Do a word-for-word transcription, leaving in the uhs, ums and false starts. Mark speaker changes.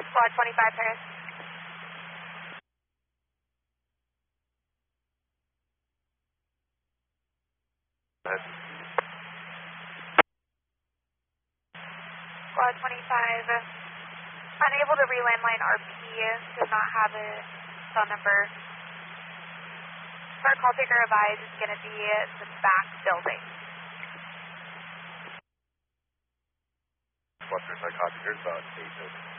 Speaker 1: Squad twenty-five, Paris.
Speaker 2: Ahead.
Speaker 1: Squad twenty-five, unable to re-landline R P, does not have a phone number. Our call taker advised is going to be the back building.
Speaker 2: Western Side copy, here's about eight buildings.